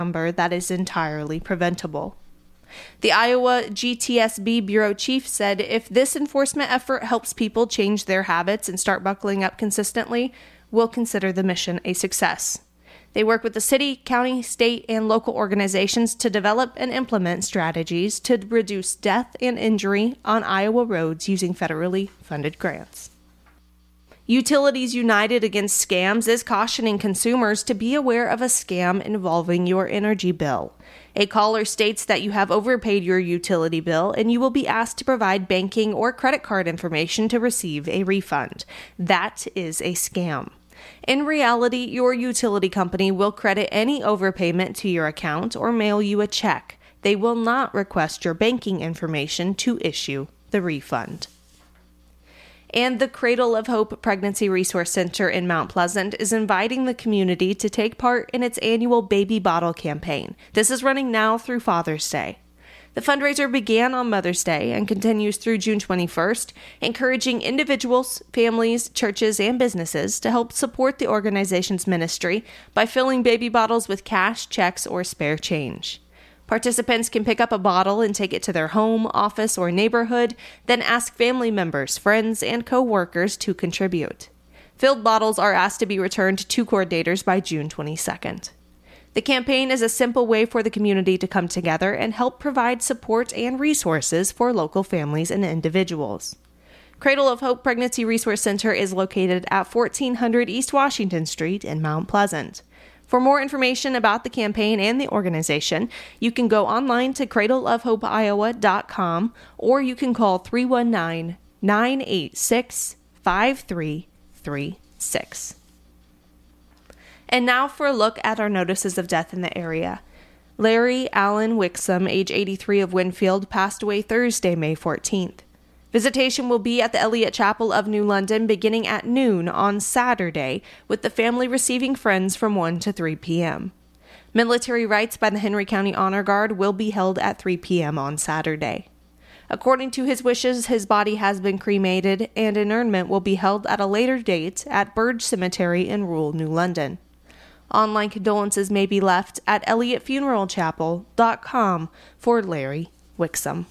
number that is entirely preventable. The Iowa GTSB Bureau Chief said if this enforcement effort helps people change their habits and start buckling up consistently, we'll consider the mission a success. They work with the city, county, state, and local organizations to develop and implement strategies to reduce death and injury on Iowa roads using federally funded grants. Utilities United Against Scams is cautioning consumers to be aware of a scam involving your energy bill. A caller states that you have overpaid your utility bill and you will be asked to provide banking or credit card information to receive a refund. That is a scam. In reality, your utility company will credit any overpayment to your account or mail you a check. They will not request your banking information to issue the refund. And the Cradle of Hope Pregnancy Resource Center in Mount Pleasant is inviting the community to take part in its annual baby bottle campaign. This is running now through Father's Day. The fundraiser began on Mother's Day and continues through June 21st, encouraging individuals, families, churches, and businesses to help support the organization's ministry by filling baby bottles with cash, checks, or spare change. Participants can pick up a bottle and take it to their home, office, or neighborhood, then ask family members, friends, and co-workers to contribute. Filled bottles are asked to be returned to coordinators by June 22nd. The campaign is a simple way for the community to come together and help provide support and resources for local families and individuals. Cradle of Hope Pregnancy Resource Center is located at 1400 East Washington Street in Mount Pleasant. For more information about the campaign and the organization, you can go online to cradleofhopeiowa.com or you can call 319-986-5336. And now for a look at our notices of death in the area. Larry Allen Wixom, age 83 of Winfield, passed away Thursday, May 14th. Visitation will be at the Elliott Chapel of New London beginning at noon on Saturday, with the family receiving friends from 1 to 3 p.m. Military rites by the Henry County Honor Guard will be held at 3 p.m. on Saturday. According to his wishes, his body has been cremated and interment will be held at a later date at Burge Cemetery in rural New London. Online condolences may be left at elliottfuneralchapel.com for Larry Wixom.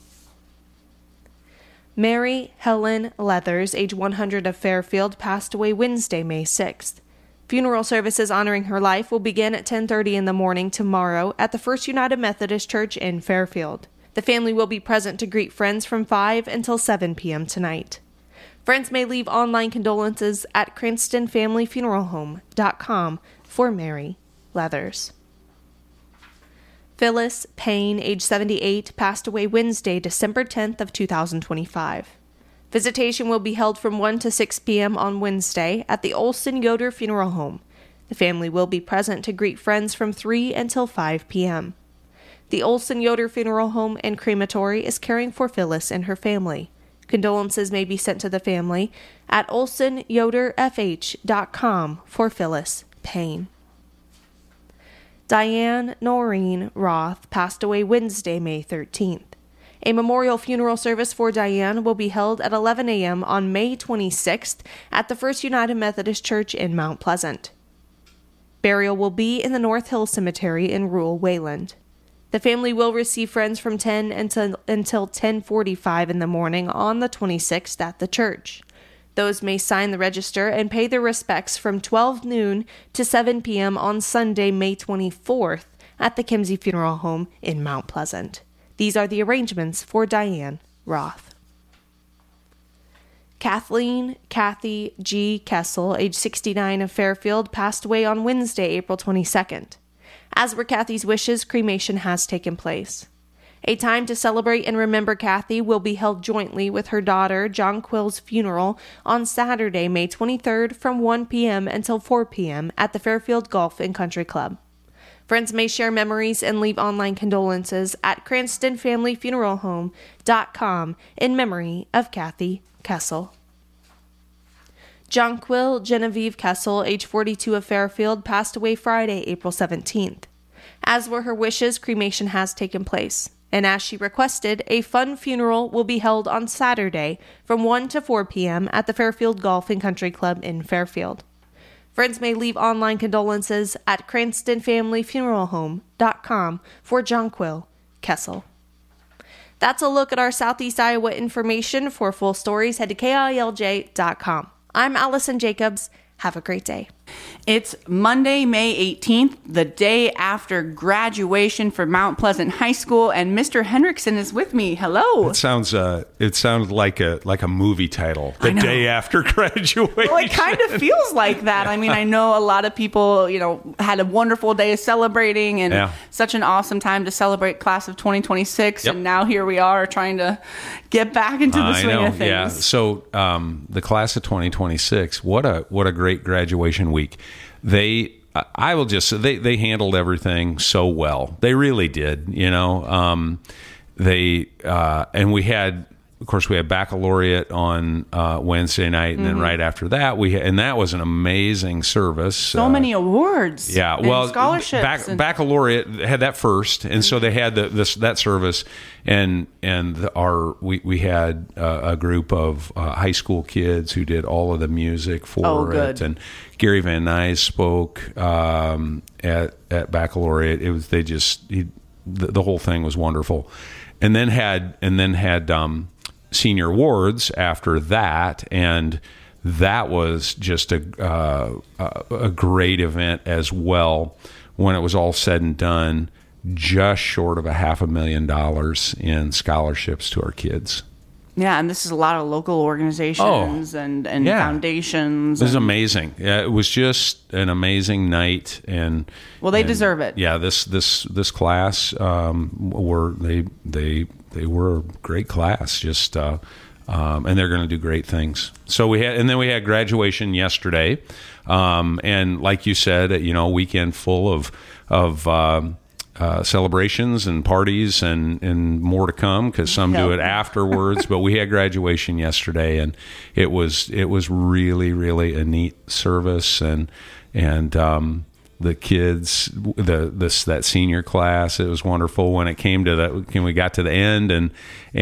Mary Helen Leathers, age 100 of Fairfield, passed away Wednesday, May 6th. Funeral services honoring her life will begin at 10:30 in the morning tomorrow at the First United Methodist Church in Fairfield. The family will be present to greet friends from 5 until 7 p.m. tonight. Friends may leave online condolences at CranstonFamilyFuneralHome.com for Mary Leathers. Phyllis Payne, age 78, passed away Wednesday, December 10th of 2025. Visitation will be held from 1 to 6 p.m. on Wednesday at the Olson Yoder Funeral Home. The family will be present to greet friends from 3 until 5 p.m. The Olson Yoder Funeral Home and Crematory is caring for Phyllis and her family. Condolences may be sent to the family at olsonyoderfh.com for Phyllis Payne. Diane Noreen Roth passed away Wednesday, May 13th. A memorial funeral service for Diane will be held at 11 a.m. on May 26th at the First United Methodist Church in Mount Pleasant. Burial will be in the North Hill Cemetery in rural Wayland. The family will receive friends from 10 until 10:45 in the morning on the 26th at the church. Those may sign the register and pay their respects from 12 noon to 7 p.m. on Sunday, May 24th at the Kimsey Funeral Home in Mount Pleasant. These are the arrangements for Diane Roth. Kathleen Kathy G. Kessel, age 69 of Fairfield, passed away on Wednesday, April 22nd. As were Kathy's wishes, cremation has taken place. A time to celebrate and remember Kathy will be held jointly with her daughter, Jonquil's funeral, on Saturday, May 23rd from 1 p.m. until 4 p.m. at the Fairfield Golf and Country Club. Friends may share memories and leave online condolences at CranstonFamilyFuneralHome.com in memory of Kathy Kessel. Jonquil Genevieve Kessel, age 42 of Fairfield, passed away Friday, April 17th. As were her wishes, cremation has taken place. And as she requested, a fun funeral will be held on Saturday from 1 to 4 p.m. at the Fairfield Golf and Country Club in Fairfield. Friends may leave online condolences at CranstonFamilyFuneralHome.com for Jonquil Kessel. That's a look at our Southeast Iowa information. For full stories, head to KILJ.com. I'm Allison Jacobs. Have a great day. It's Monday, May 18th, the day after graduation for Mount Pleasant High School, and Mr. Hendrickson is with me. Hello. It sounds like a movie title. The day after graduation. Well, it kind of feels like that. I mean, I know a lot of people, had a wonderful day of celebrating and such an awesome time to celebrate class of 2026. Yep. And now here we are trying to get back into the swing of things. Yeah. So the class of 2026, what a great graduation week. They handled everything so well. They really did, and we had baccalaureate on Wednesday night, and then right after that and that was an amazing service. So many awards. Yeah, and scholarships. Baccalaureate had that first, and so they had that service, and we had a group of high school kids who did all of the music for it, and Gary Van Nuys spoke at baccalaureate. It was the whole thing was wonderful, and then had senior awards after that, and that was just a great event as well. When it was all said and done, just short of $500,000 in scholarships to our kids. Yeah, and this is a lot of local organizations and foundations. It was amazing. Yeah, it was just an amazing night, and they deserve it. Yeah, this class they were a great class. Just and they're going to do great things. So we had graduation yesterday, and like you said, a weekend full of celebrations and parties and more to come, because some do it afterwards. But we had graduation yesterday, and it was really, really a neat service, and the kids, that senior class, it was wonderful. When it came to we got to the end, and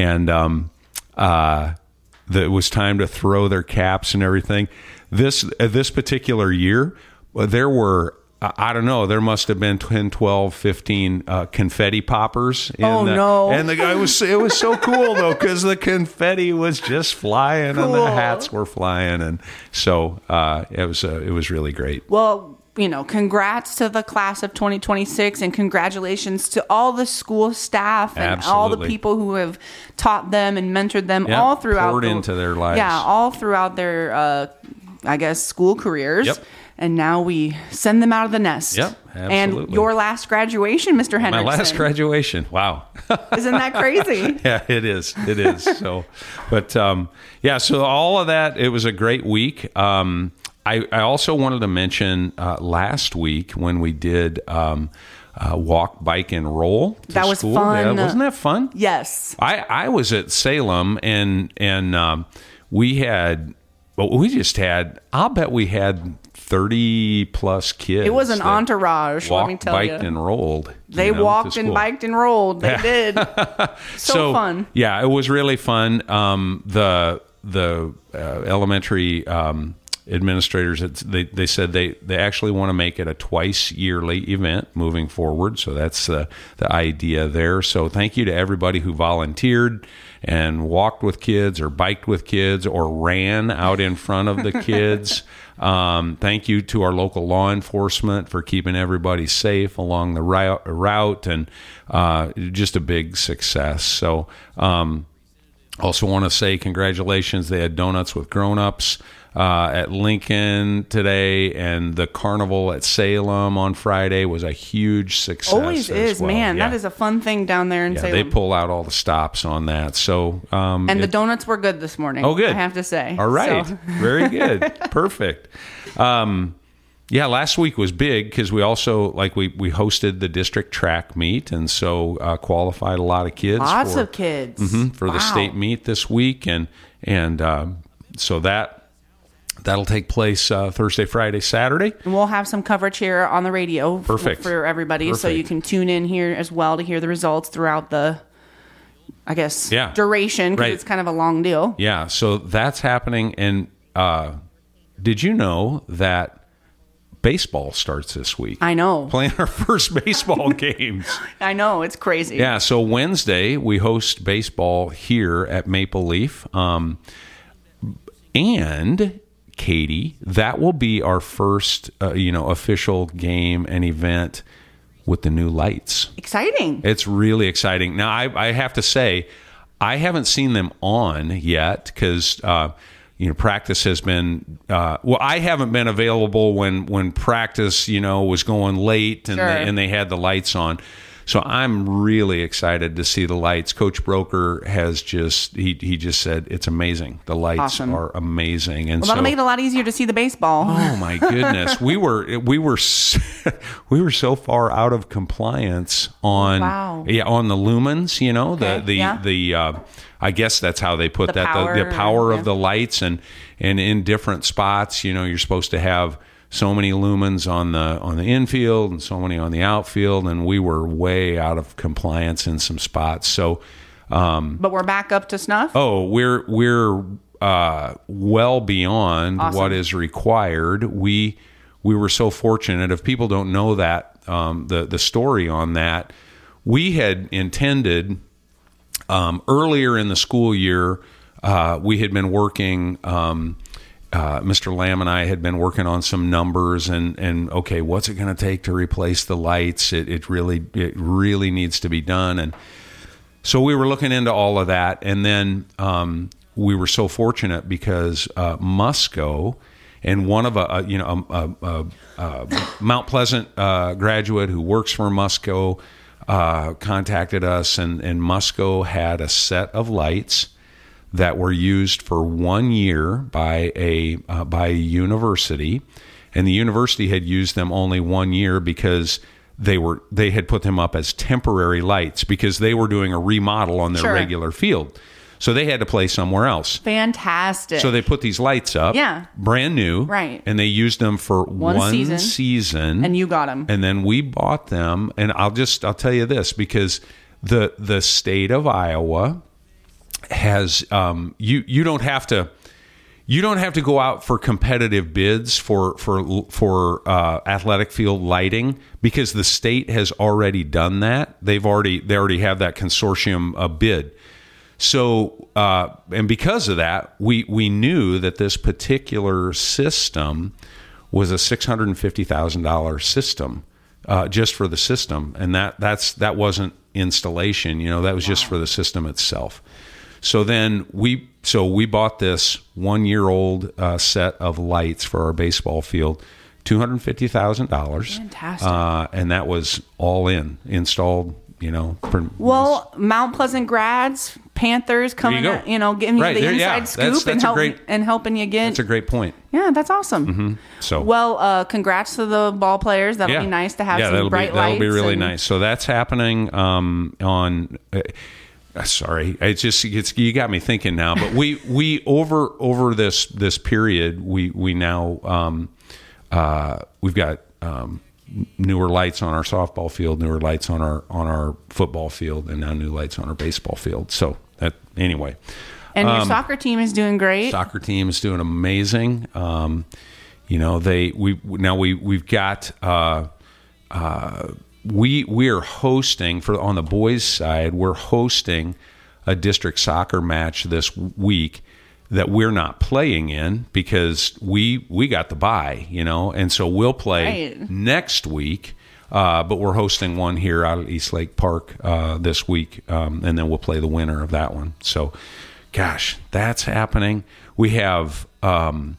it was time to throw their caps and everything. This particular year, there were, I don't know, there must have been 10, 12, 15 confetti poppers. No. And it was so cool, though, because the confetti was just flying, and the hats were flying. And so it was really great. Well, congrats to the class of 2026, and congratulations to all the school staff and all the people who have taught them and mentored them all throughout. Poured into their lives. Yeah, all throughout their, school careers. Yep. And now we send them out of the nest. Yep, absolutely. And your last graduation, Mr. Hendrickson. My last graduation. Wow. Isn't that crazy? Yeah, it is. It is. So, but so all of that, it was a great week. I also wanted to mention last week when we did walk, bike, and roll to that was school. fun. Yeah, wasn't that fun? Yes. I was at Salem, and we had, I'll bet we had 30 plus kids. It was an entourage, let me tell you. Walked, biked, and rolled. They walked and biked and rolled. They did. So fun. Yeah, it was really fun. The elementary administrators, they said they actually want to make it a twice yearly event moving forward. So that's the idea there. So thank you to everybody who volunteered and walked with kids or biked with kids or ran out in front of the kids. Thank you to our local law enforcement for keeping everybody safe along the route, and just a big success. So also want to say congratulations. They had donuts with grown-ups at Lincoln today, and the carnival at Salem on Friday was a huge success. Always is, well. man. Yeah. That is a fun thing down there in Salem. They pull out all the stops on that. So, and the donuts were good this morning. Oh, good. I have to say. All right, so. Very good, perfect. Last week was big because we also we hosted the district track meet, and so qualified a lot of kids. Lots of kids for the state meet this week, and so that'll take place Thursday, Friday, Saturday. And we'll have some coverage here on the radio for everybody. So you can tune in here as well to hear the results throughout the, duration, because it's kind of a long deal. Yeah, so that's happening. And did you know that baseball starts this week. I know. Playing our first baseball games. I know. It's crazy. Yeah. So Wednesday, we host baseball here at Maple Leaf. And Katie, that will be our first, official game and event with the new lights. Exciting. It's really exciting. Now, I have to say, I haven't seen them on yet because, practice has been, I haven't been available when practice, was going late and, sure. they had the lights on. So I'm really excited to see the lights. Coach Broker has he just said it's amazing. The lights are amazing, and that'll make it a lot easier to see the baseball. Oh my goodness, we were so far out of compliance on on the lumens. Okay. I guess that's how they put the power of the lights, and in different spots. You're supposed to have so many lumens on the infield and so many on the outfield, and we were way out of compliance in some spots. So, but we're back up to snuff. Oh, we're well beyond what is required. We were so fortunate. If people don't know that, the story on that, we had intended earlier in the school year. We had been working. Mr. Lamb and I had been working on some numbers and okay, what's it going to take to replace the lights? It really needs to be done. And so we were looking into all of that. And then we were so fortunate because Musco and one of a Mount Pleasant graduate who works for Musco contacted us, and Musco had a set of lights that were used for 1 year by a university, and the university had used them only 1 year because they had put them up as temporary lights because they were doing a remodel on their regular field, so they had to play somewhere else. Fantastic. So they put these lights up, brand new, right? And they used them for one season, and you got them, and then we bought them. And I'll tell you this, because the state of Iowa has you don't have to go out for competitive bids for athletic field lighting, because the state has already done that. They already have that consortium bid. So and because of that, we knew that this particular system was a $650,000 system just for the system, and that wasn't installation. That was just for the system itself. So then we bought this 1 year old set of lights for our baseball field, $250,000. Fantastic. And that was all installed. Mount Pleasant grads, Panthers coming, giving you the inside scoop and helping you get. That's a great point. Yeah, that's awesome. Mm-hmm. So, congrats to the ball players. That'll be nice to have some bright lights. That'll be really nice. So that's happening on. Sorry, you got me thinking now. But we over this period, we now we've got newer lights on our softball field, newer lights on our football field, and now new lights on our baseball field. So that anyway. And your soccer team is doing great. Soccer team is doing amazing. We've got. We are hosting on the boys' side. We're hosting a district soccer match this week that we're not playing in because we got the bye, and so we'll play next week. But we're hosting one here out at East Lake Park this week, and then we'll play the winner of that one. So, gosh, that's happening. We have 5th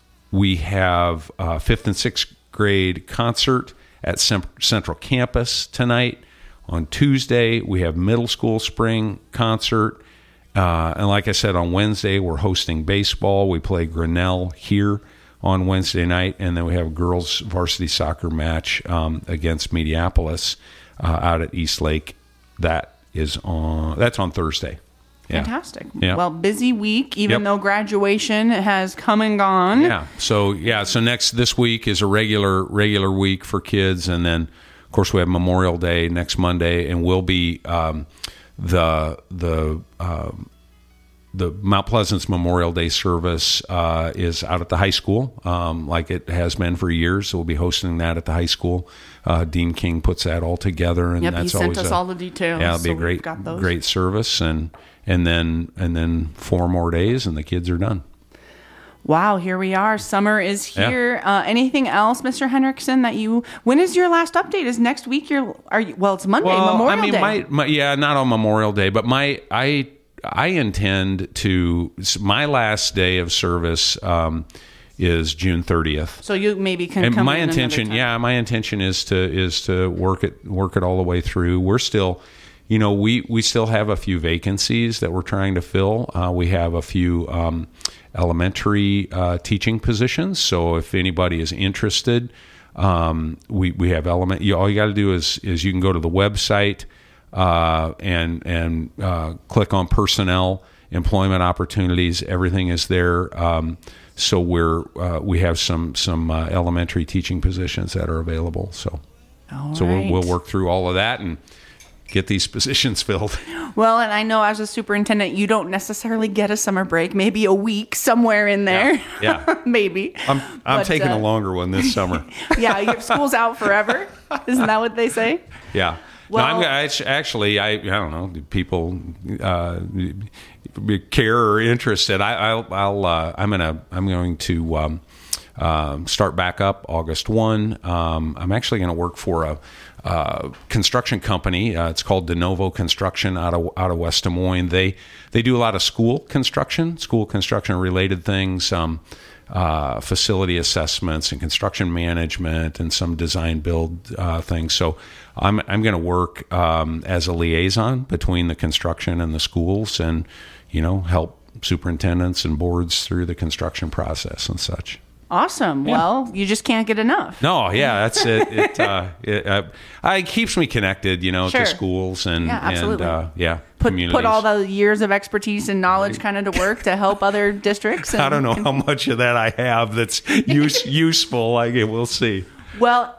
and 6th grade concert at Central Campus tonight. On Tuesday, we have middle school spring concert. And like I said, on Wednesday, we're hosting baseball. We play Grinnell here on Wednesday night. And then we have a girls varsity soccer match against Mediapolis out at East Lake. That's on Thursday. Yeah. Fantastic. Yeah. Well, busy week, even though graduation has come and gone. Yeah. So this week is a regular week for kids, and then of course we have Memorial Day next Monday, and we'll be the Mount Pleasant's Memorial Day service is out at the high school, like it has been for years. So we'll be hosting that at the high school. Dean King puts that all together, and that's he sent us all the details. Yeah, it'll be a great service, and then 4 more days, and the kids are done. Wow, here we are. Summer is here. Yeah. Anything else, Mr. Henriksen, when is your last update? Is next week it's Monday, Memorial Day. Not on Memorial Day, but I intend to, my last day of service is June 30th. So you maybe can come my intention is to work it all the way through. We're still, we still have a few vacancies that we're trying to fill. We have a few elementary teaching positions. So if anybody is interested, we have all you got to do is you can go to the website and click on personnel, employment opportunities. Everything is there. So we have some elementary teaching positions that are available. So we'll work through all of that and get these positions filled. Well, and I know as a superintendent, you don't necessarily get a summer break, maybe a week somewhere in there. Yeah. Maybe. I'm taking a longer one this summer. Yeah, your school's out forever. Isn't that what they say? Yeah. Well, no, I don't know. People care or interested. I'm going to start back up August 1. I'm actually going to work for a construction company. It's called De Novo Construction out of West Des Moines. They do a lot of school construction related things. Facility assessments and construction management and some design build things. So I'm going to work as a liaison between the construction and the schools, and help superintendents and boards through the construction process and such. Awesome. Yeah. Well, you just can't get enough. No, yeah, that's it. It keeps me connected, to schools and communities. Put all the years of expertise and knowledge kind of to work to help other districts. I don't know how much of that I have that's useful. We'll see. Well,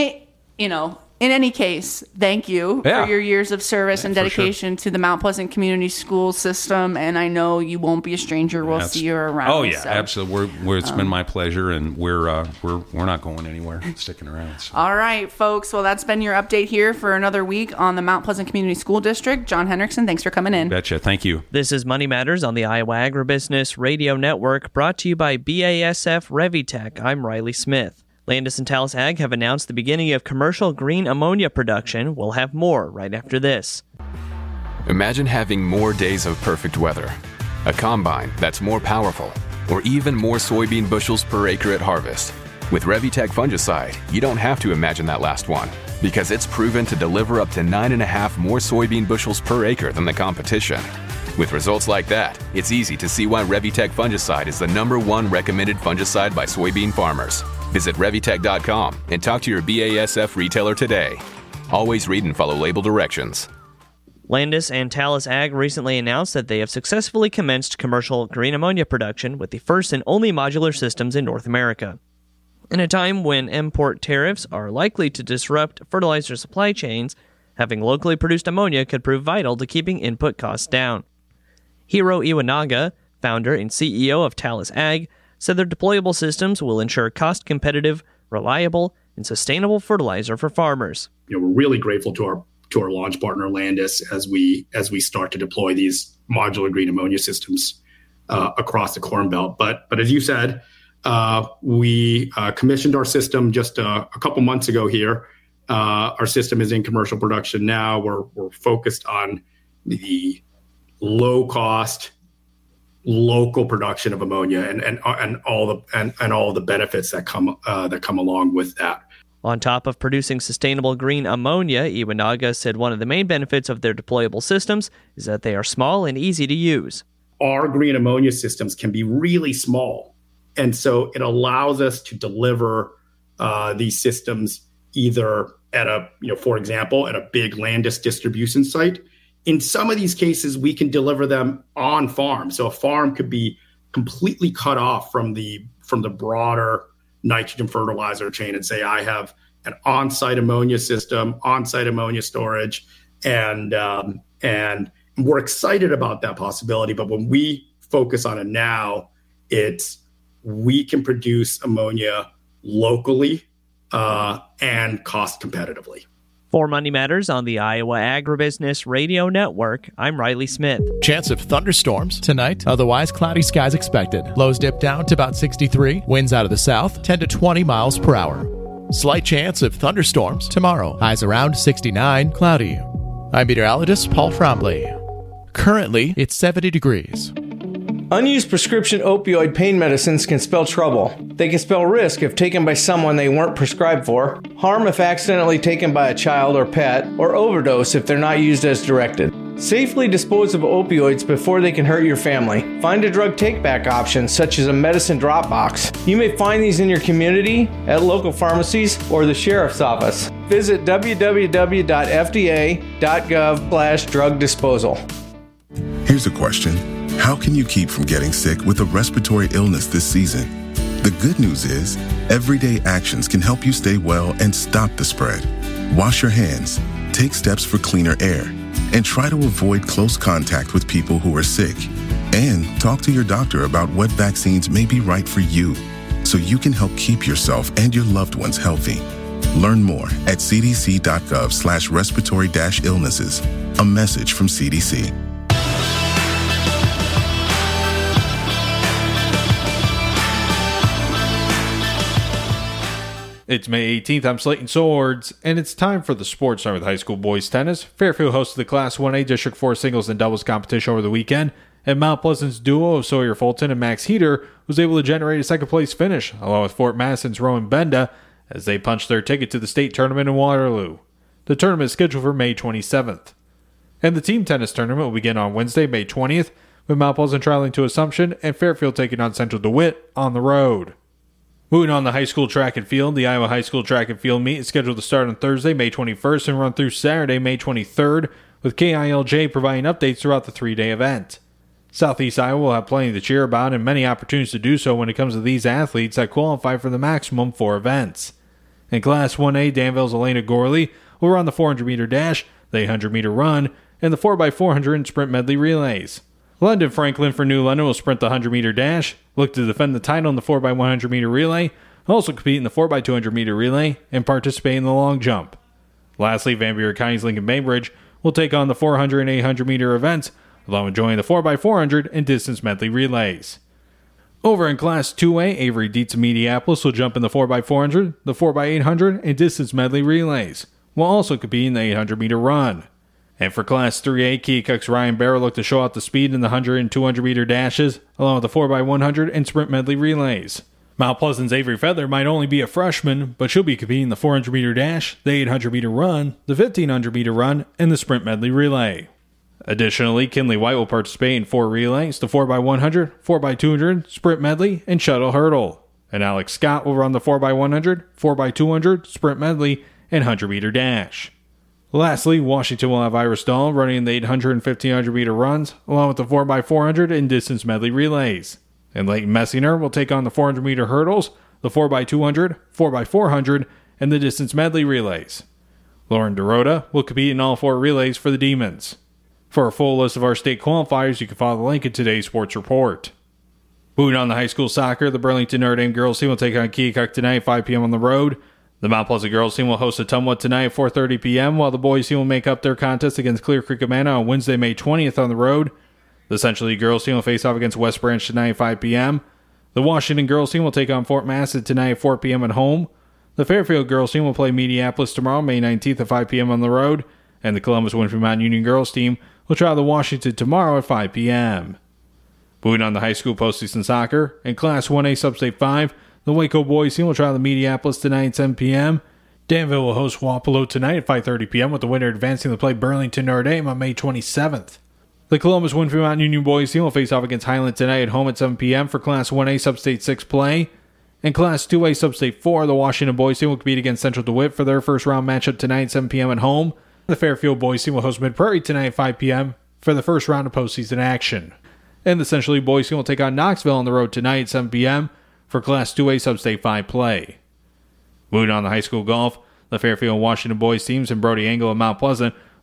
in any case, thank you for your years of service and dedication to the Mount Pleasant Community School System. And I know you won't be a stranger. We'll see you around. Oh yeah, absolutely. It's been my pleasure, and we're not going anywhere. Sticking around. So. All right, folks. Well, that's been your update here for another week on the Mount Pleasant Community School District. John Henriksen, thanks for coming in. Betcha. Thank you. This is Money Matters on the Iowa Agribusiness Radio Network, brought to you by BASF Revitec. I'm Riley Smith. Landis and Talus Ag have announced the beginning of commercial green ammonia production. We'll have more right after this. Imagine having more days of perfect weather, a combine that's more powerful, or even more soybean bushels per acre at harvest. With Revitec fungicide, you don't have to imagine that last one, because it's proven to deliver up to 9.5 more soybean bushels per acre than the competition. With results like that, it's easy to see why Revitec fungicide is the #1 recommended fungicide by soybean farmers. Visit Revitec.com and talk to your BASF retailer today. Always read and follow label directions. Landis and Talus Ag recently announced that they have successfully commenced commercial green ammonia production with the first and only modular systems in North America. In a time when import tariffs are likely to disrupt fertilizer supply chains, having locally produced ammonia could prove vital to keeping input costs down. Hiro Iwanaga, founder and CEO of Talus Ag, said their deployable systems will ensure cost-competitive, reliable, and sustainable fertilizer for farmers. We're really grateful to our launch partner Landis as we start to deploy these modular green ammonia systems across the Corn Belt. But as you said, we commissioned our system just a couple months ago here. Our system is in commercial production now. We're focused on the low-cost, local production of ammonia and all the benefits that come along with that. On top of producing sustainable green ammonia, Iwanaga said one of the main benefits of their deployable systems is that they are small and easy to use. Our green ammonia systems can be really small, and so it allows us to deliver these systems either at for example, at a big Landis distribution site. In some of these cases, we can deliver them on farm. So a farm could be completely cut off from the broader nitrogen fertilizer chain and say, I have an on-site ammonia system, on-site ammonia storage, and we're excited about that possibility. But when we focus on it now, it's we can produce ammonia locally and cost competitively. For Money Matters on the Iowa Agribusiness Radio Network, I'm Riley Smith. Chance of thunderstorms tonight. Otherwise, cloudy skies expected. Lows dip down to about 63. Winds out of the south, 10 to 20 miles per hour. Slight chance of thunderstorms tomorrow. Highs around 69. Cloudy. I'm meteorologist Paul Frombley. Currently, it's 70 degrees. Unused prescription opioid pain medicines can spell trouble. They can spell risk if taken by someone they weren't prescribed for, harm if accidentally taken by a child or pet, or overdose if they're not used as directed. Safely dispose of opioids before they can hurt your family. Find a drug take-back option, such as a medicine drop box. You may find these in your community, at local pharmacies, or the sheriff's office. Visit www.fda.gov/drug disposal. Here's a question. How can you keep from getting sick with a respiratory illness this season? The good news is, everyday actions can help you stay well and stop the spread. Wash your hands, take steps for cleaner air, and try to avoid close contact with people who are sick. And talk to your doctor about what vaccines may be right for you, so you can help keep yourself and your loved ones healthy. Learn more at cdc.gov/respiratory-illnesses. A message from CDC. It's May 18th, I'm Slayton Swords, and it's time for the sports time with high school boys tennis. Fairfield hosted the Class 1A District 4 singles and doubles competition over the weekend, and Mount Pleasant's duo of Sawyer Fulton and Max Heater was able to generate a second-place finish, along with Fort Madison's Rowan Benda, as they punched their ticket to the state tournament in Waterloo. The tournament is scheduled for May 27th. And the team tennis tournament will begin on Wednesday, May 20th, with Mount Pleasant traveling to Assumption and Fairfield taking on Central DeWitt on the road. Moving on to high school track and field, the Iowa High School Track and Field meet is scheduled to start on Thursday, May 21st and run through Saturday, May 23rd, with KILJ providing updates throughout the three-day event. Southeast Iowa will have plenty to cheer about and many opportunities to do so when it comes to these athletes that qualify for the maximum 4 events. In Class 1A, Danville's Elena Gorley will run the 400-meter dash, the 800-meter run, and the 4x400 and sprint medley relays. London Franklin for New London will sprint the 100-meter dash, look to defend the title in the 4x100-meter relay, also compete in the 4x200-meter relay, and participate in the long jump. Lastly, Van Buren County's Lincoln Bainbridge will take on the 400 and 800-meter events, along with joining the 4x400 and distance medley relays. Over in Class 2A, Avery Dietz of Mediapolis will jump in the 4x400, the 4x800, and distance medley relays, while also competing in the 800-meter run. And for Class 3A, Keokuk's Ryan Barrow looked to show out the speed in the 100 and 200-meter dashes, along with the 4x100 and sprint medley relays. Mount Pleasant's Avery Feather might only be a freshman, but she'll be competing in the 400-meter dash, the 800-meter run, the 1500-meter run, and the sprint medley relay. Additionally, Kinley White will participate in 4 relays, the 4x100, 4x200, sprint medley, and shuttle hurdle. And Alex Scott will run the 4x100, 4x200, sprint medley, and 100-meter dash. Lastly, Washington will have Iris Dahl running in the 800 and 1500-meter runs, along with the 4x400 and distance medley relays. And Leighton Messinger will take on the 400-meter hurdles, the 4x200, 4x400, and the distance medley relays. Lauren Dorota will compete in all 4 relays for the Demons. For a full list of our state qualifiers, you can follow the link in today's sports report. Moving on to high school soccer, the Burlington Notre Dame girls team will take on Keokuk tonight at 5 p.m. on the road. The Mount Pleasant girls team will host Ottumwa tonight at 4:30 p.m., while the boys team will make up their contest against Clear Creek Amana on Wednesday, May 20th on the road. The Central League girls team will face off against West Branch tonight at 5 p.m. The Washington girls team will take on Fort Massett tonight at 4 p.m. at home. The Fairfield girls team will play Mediapolis tomorrow, May 19th at 5 p.m. on the road. And the Columbus Winfield Mountain Union girls team will travel to Washington tomorrow at 5 p.m. Moving on to high school postseason soccer. In Class 1A Substate 5, the Waco boys team will travel to Mediapolis tonight at 7 p.m. Danville will host Wapello tonight at 5:30 p.m. with the winner advancing to play Burlington Notre Dame on May 27th. The Columbus Winfield Mountain Union boys team will face off against Highland tonight at home at 7 p.m. for Class 1A Substate 6 play. In Class 2A Substate 4, the Washington boys team will compete against Central DeWitt for their first round matchup tonight at 7 p.m. at home. The Fairfield boys team will host Mid Prairie tonight at 5 p.m. for the first round of postseason action. And the Central League boys team will take on Knoxville on the road tonight at 7 p.m. for Class 2A Substate 5 play. Moving on to high school golf, the Fairfield and Washington boys teams and Brody Engel of Mount Pleasant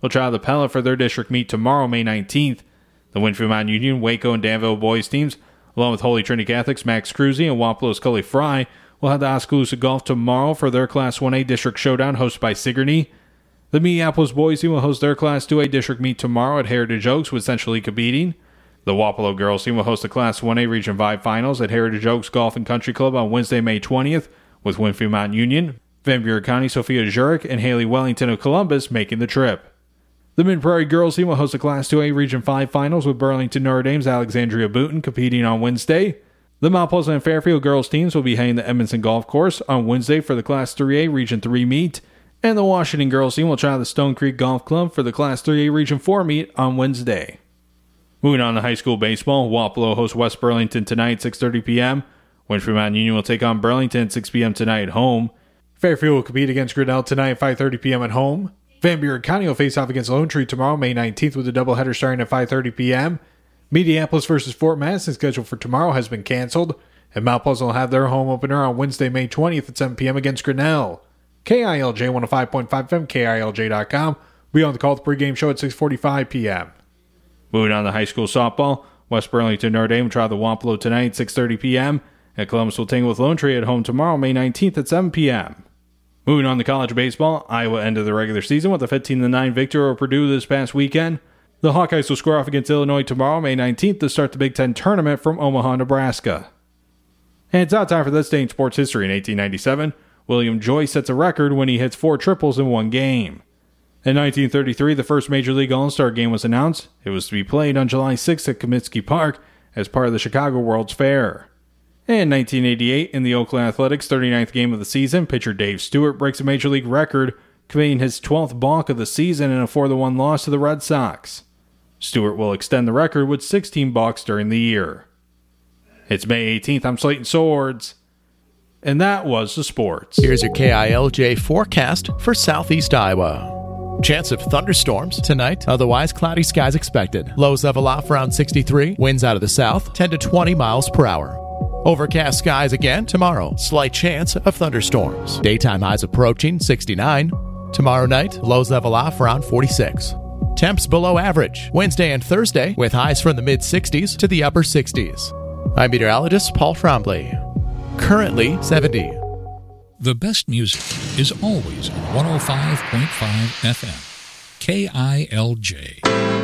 will travel to Pella for their district meet tomorrow, May 19th. The Winfield Mountain Union, Waco, and Danville boys teams, along with Holy Trinity Catholics' Max Cruzy and Wapalo's Cully Fry, will have the Oskaloosa Golf tomorrow for their Class 1A district showdown hosted by Sigourney. The Minneapolis boys team will host their Class 2A district meet tomorrow at Heritage Oaks with Central League competing. The Wapello girls team will host the Class 1A Region 5 finals at Heritage Oaks Golf and Country Club on Wednesday, May 20th, with Winfield Mountain Union, Van Buren County, Sophia Zurich, and Haley Wellington of Columbus making the trip. The Mid-Prairie girls team will host the Class 2A Region 5 finals with Burlington Notre Dame's Alexandria Booton competing on Wednesday. The Mount Pleasant and Fairfield girls teams will be heading to Edmondson Golf Course on Wednesday for the Class 3A Region 3 meet, and the Washington girls team will travel to Stone Creek Golf Club for the Class 3A Region 4 meet on Wednesday. Moving on to high school baseball, Wapello hosts West Burlington tonight at 6:30 p.m. Winfield Mountain Union will take on Burlington at 6 p.m. tonight at home. Fairfield will compete against Grinnell tonight at 5:30 p.m. at home. Van Buren County will face off against Lone Tree tomorrow, May 19th, with a doubleheader starting at 5:30 p.m. Minneapolis versus Fort Madison scheduled for tomorrow has been canceled, and Mount Pleasant will have their home opener on Wednesday, May 20th at 7 p.m. against Grinnell. KILJ 105.5 FM, KILJ.com. We'll be on the call at the pregame show at 6:45 p.m. Moving on to high school softball, West Burlington Notre Dame will travel to Wapello tonight at 6:30 p.m., and Columbus will tangle with Lone Tree at home tomorrow, May 19th at 7 p.m. Moving on to college baseball, Iowa ended the regular season with a 15-9 victory over Purdue this past weekend. The Hawkeyes will square off against Illinois tomorrow, May 19th, to start the Big Ten tournament from Omaha, Nebraska. And it's now time for this day in sports history. In 1897, William Joyce sets a record when he hits 4 triples in one game. In 1933, the first Major League All-Star game was announced. It was to be played on July 6th at Comiskey Park as part of the Chicago World's Fair. In 1988, in the Oakland Athletics' 39th game of the season, pitcher Dave Stewart breaks a Major League record, conveying his 12th balk of the season in a 4-1 loss to the Red Sox. Stewart will extend the record with 16 balks during the year. It's May 18th. I'm Slayton Swords. And that was the sports. Here's your KILJ forecast for southeast Iowa. Chance of thunderstorms tonight, otherwise cloudy skies expected. Lows level off around 63, winds out of the south, 10 to 20 miles per hour. Overcast skies again tomorrow, slight chance of thunderstorms. Daytime highs approaching 69. Tomorrow night, lows level off around 46. Temps below average Wednesday and Thursday with highs from the mid-60s to the upper 60s. I'm meteorologist Paul Trombley. Currently 70. The best music is always 105.5 FM. KILJ.